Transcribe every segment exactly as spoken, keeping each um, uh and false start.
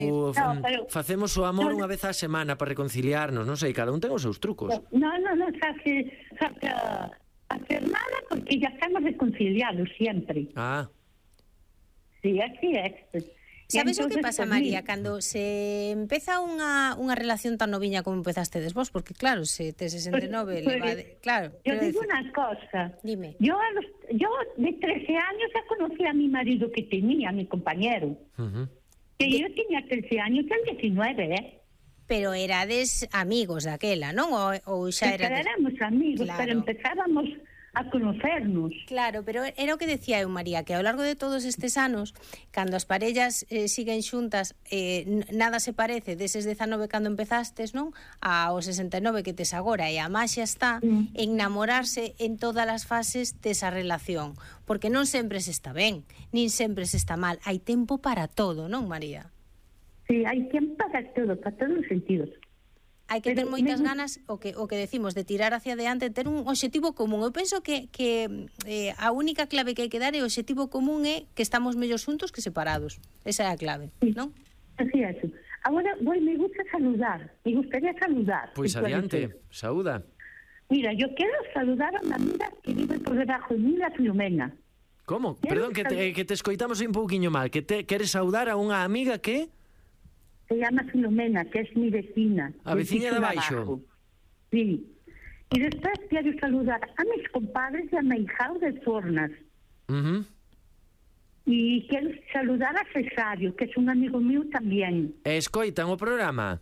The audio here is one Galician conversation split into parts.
O, No, pero- facemos o amor no, unha vez á semana para reconciliarnos, non sei, cada un ten os seus trucos. No, no, no, xa que, xa que a, a semana, porque ya estamos reconciliados siempre. Ah, Sí, así es. E Sabes o que entonces, pasa, pues, María, mira, cando se empeza unha, unha relación tan noviña como empezastedes vos, porque claro, se te sesenta e nove Pues, leva pues, de, claro, Yo quero digo decir, una cosa. Dime. Yo, a los, yo de trece años ya conocí a mi marido que tenía, a mi compañero. uh-huh. Que yo tenía trece años, él diecinueve, ¿eh? pero erades amigos daquela, non? Ou, ou xa Pero erades... éramos amigos, Claro. pero empezábamos a conocernos. Claro, pero era o que decía eu, María, que ao largo de todos estes anos, cando as parellas eh, siguen xuntas, eh, n- nada se parece deses dezanove cando empezastes, non? Ao sesenta e nove que tes agora, e a maxia está Mm. en namorarse en todas as fases desa relación, porque non sempre se está ben, nin sempre se está mal, hai tempo para todo, non, María? Sí, hay tiempo para todo, para todos los sentidos. Hai que ter Pero moitas me- ganas o que o que decimos de tirar hacia adiante, ter un obxectivo común. Eu penso que que eh, a única clave que hai que dar é o obxectivo común é que estamos mellor xuntos que separados. Esa é a clave, Sí. non? Así es. Ahora, bueno, me gusta saludar, me gustaría saludar. Pois si puede adiante, ser. saúda. Mira, yo quiero saludar a una amiga que vive por debajo de mí, la Filomena. Como? Quero Perdón, que te, sal- que te escoitamos un pouquiño mal. Que te queres saudar a unha amiga que... Se llama Filomena, que es mi vecina. A del veciña piso de abaixo. abajo. Sí. Y después quiero saludar a mis compadres y a mi hijao de Fornas. Uh-huh. Y quiero saludar a Cesario, que es un amigo mío también. E escoitan o programa?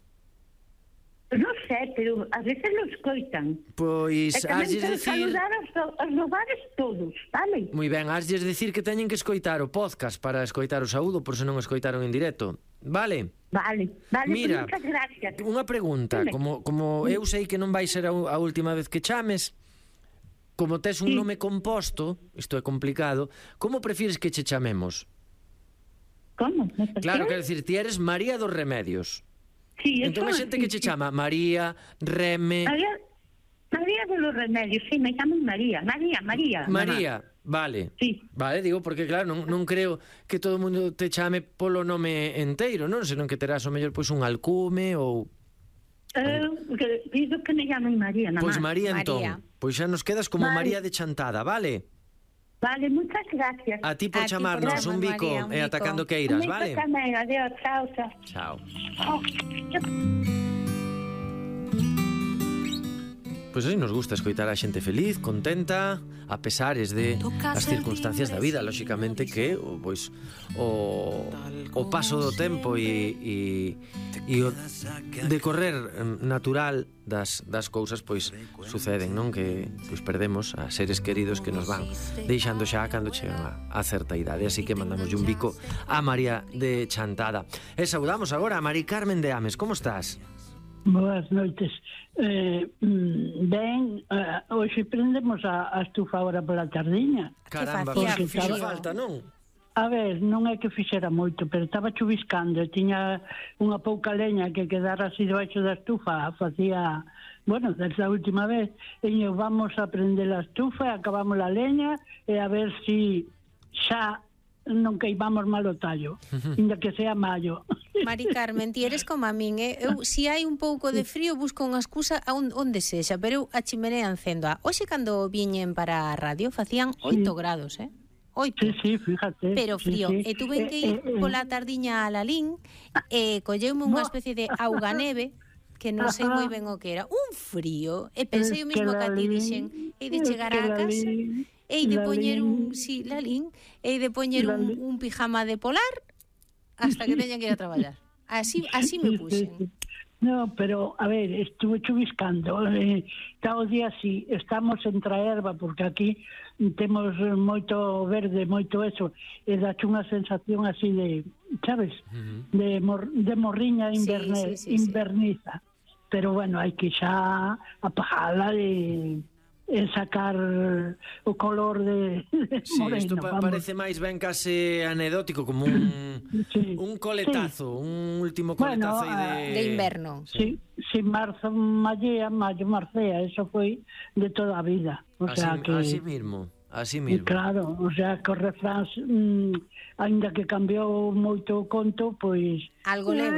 No sé, pero a veces lo escoitan. Pois E tamén haslles quero decir... saludar aos, do- aos lugares todos, vale? Moi ben, haslles decir que teñen que escoitar o podcast para escoitar o saúdo, por se non escoitaron en directo. Vale? Vale, vale, Mira, pues muchas gracias. Unha pregunta, Dime. como, como eu sei que non vai ser a, u- a última vez que chames, como tes un Sí. nome composto, isto é complicado, como prefires que che chamemos? ¿Cómo? ¿Me Claro, prefieres? quero dicir, ti eres María dos Remedios. Sí, Entón a eso xente sí, que che sí. chama María, Reme... María, María de los Remedios, sí, me llaman María. María, María. mamá. María, vale. Sí. Vale, digo, porque claro, non, non creo que todo o mundo te chame polo nome enteiro, non? Senón que terás o mellor pois un alcume ou... Eh, que- pido que me llamen María, nada Pois más. María entón. María. Pois xa nos quedas como Vale. María de Chantada, vale? Vale, muchas gracias. A ti por A ti por chamarnos un chamarnos, bico María, un e bico. atacando que Un irás, beso vale? también, adiós, chao, chao. Chao. Oh, Pois así nos gusta escoitar a xente feliz, contenta, a pesares de as circunstancias da vida, lóxicamente que o, pois o, o paso do tempo e, e, e o decorrer em, natural das, das cousas pois suceden, non? Que pois perdemos a seres queridos que nos van deixando xa cando chegan a, a certa idade, así que mandamos un bico a María de Chantada. E saudamos agora a Mari Carmen de Ames. Como estás? Boas noites. Eh, mm, ben, eh, hoxe prendemos a, a estufa ahora pola tardiña. Caramba, facía fixo, fixo frío. falta, non? A ver, non é que fixera moito, pero estaba chuviscando e tiña unha pouca leña que quedara así debaixo da estufa, facía, bueno, desde a última vez, e eu vamos a prender a estufa e acabamos a leña e a ver si xa non queimamos mal o tallo, inda que sea maio. Mari Carmen, ti eres como a min, eh? Eu, si hai un pouco de frío, busco unha excusa a on, onde sexa, pero eu a chimenea encendo. Hoxe, cando viñen para a radio, facían oito grados, eh? Oito. Sí, sí, fíjate. Pero sí, frío. sí. E tuve que Eh, ir eh, eh, pola tardiña a Lalín e colleume unha especie de auganeve que non sei moi ben o que era. Un frío. E pensei o mismo que a ti, dixen, hei de chegar á casa, hei de poñer un, si, Lalín, hei de poñer un, un pijama de polar hasta que teña que ir a traballar. Así, así me puxen. No, pero, a ver, estuve chuviscando. Eh, está o día así, estamos entre a erva, porque aquí temos moito verde, moito eso, e dache unha sensación así de, sabes, Uh-huh. de, mor, de morriña inverne, Sí, sí, sí, sí. inverniza. Pero, bueno, hai que xa apagala e, e sacar o color de, de Sí, moreno. isto pa vamos. parece máis ben case anedótico, como un Sí. un coletazo, un último Bueno, coletazo aí de... ah, De inverno. Sí, sí, marzo, mallea, mayo, marcea, eso foi de toda a vida. O Así, sea que... así mismo. así mismo. Claro, o sea, que os refráns, mm, ainda que cambiou moito o conto, pois... Algo leva.